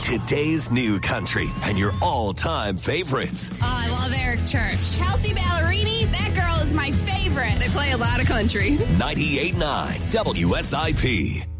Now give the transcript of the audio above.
Today's new country and your all-time favorites. Oh, I love Eric Church. Kelsey Ballerini, that girl is my favorite. They play a lot of country. 98.9 WSIP.